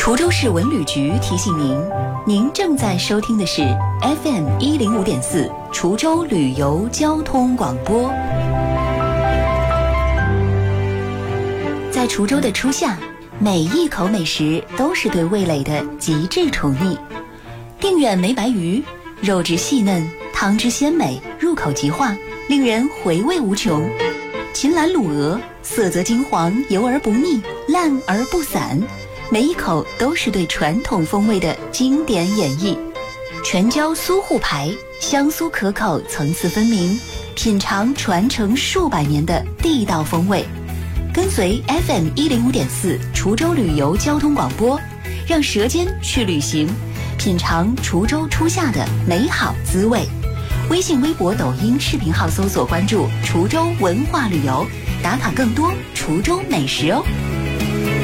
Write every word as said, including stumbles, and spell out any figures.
滁州市文旅局提醒您，您正在收听的是 F M 一零五点四滁州旅游交通广播。在滁州的初夏，每一口美食都是对味蕾的极致宠溺。定远梅白鱼，肉质细嫩，汤汁鲜美，入口即化，令人回味无穷。秦岚卤鹅，色泽金黄，油而不腻，烂而不散，每一口都是对传统风味的经典演绎。全椒苏沪排，香酥可口，层次分明，品尝传承数百年的地道风味。跟随 F M 一零五点四滁州旅游交通广播，让舌尖去旅行，品尝滁州初夏的美好滋味。微信、微博、抖音视频号搜索关注滁州文化旅游，打卡更多滁州美食哦。